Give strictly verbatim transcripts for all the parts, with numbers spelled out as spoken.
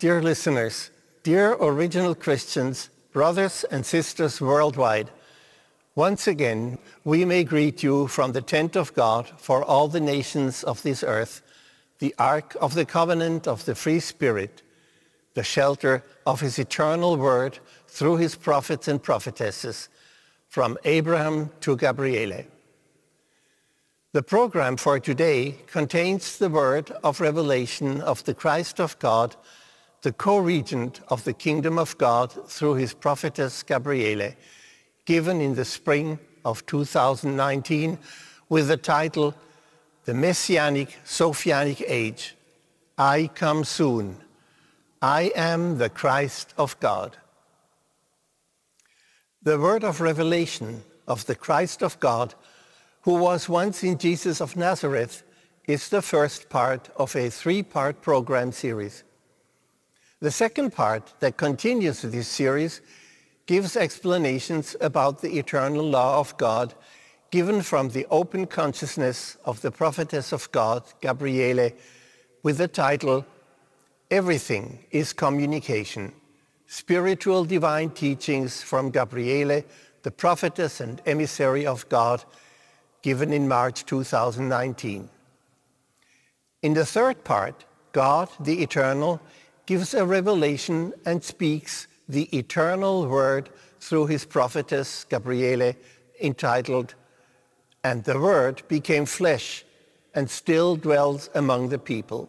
Dear listeners, dear original Christians, brothers and sisters worldwide, once again we may greet you from the tent of God for all the nations of this earth, the ark of the covenant of the free Spirit, the shelter of his eternal word through his prophets and prophetesses, from Abraham to Gabriele. The program for today contains the word of revelation of the Christ of God, the co-regent of the kingdom of God through his prophetess Gabriele, given in the spring of two thousand nineteen with the title, The Messianic Sophianic Age, I Come Soon. I am the Christ of God. The word of revelation of the Christ of God, who was once in Jesus of Nazareth, is the first part of a three-part program series. The second part that continues this series gives explanations about the eternal law of God given from the open consciousness of the prophetess of God, Gabriele, with the title, Everything is Communication, Spiritual Divine Teachings from Gabriele, the prophetess and emissary of God, given in March two thousand nineteen. In the third part, God, the Eternal, gives a revelation and speaks the eternal word through his prophetess Gabriele, entitled, And the Word became flesh and still dwells among the people.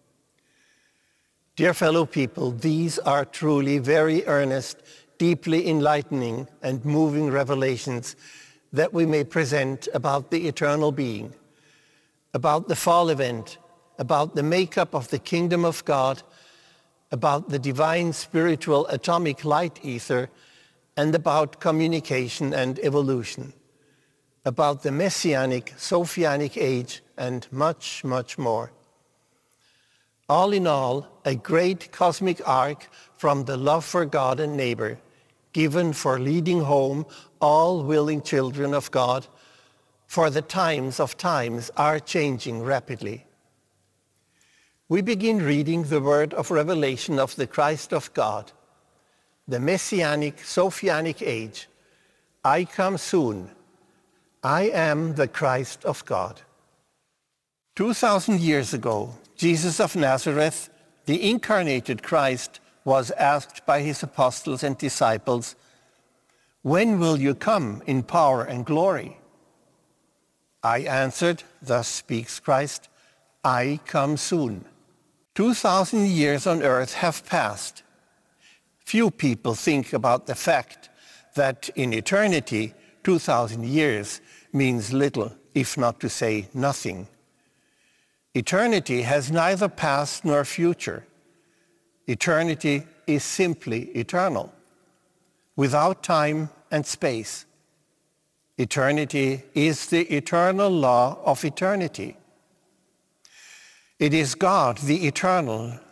Dear fellow people, these are truly very earnest, deeply enlightening and moving revelations that we may present about the eternal being, about the fall event, about the makeup of the kingdom of God, about the divine spiritual atomic light ether, and about communication and evolution, about the Messianic Sophianic age, and much, much more. All in all, a great cosmic arc from the love for God and neighbor, given for leading home all willing children of God, for the times of times are changing rapidly. We begin reading the word of revelation of the Christ of God, the Messianic Sophianic age. I come soon. I am the Christ of God. Two thousand years ago, Jesus of Nazareth, the incarnated Christ, was asked by his apostles and disciples, When will you come in power and glory? I answered, thus speaks Christ, I come soon. Two thousand years on earth have passed. Few people think about the fact that in eternity, two thousand years means little, if not to say nothing. Eternity has neither past nor future. Eternity is simply eternal, without time and space. Eternity is the eternal law of eternity. It is God, the Eternal,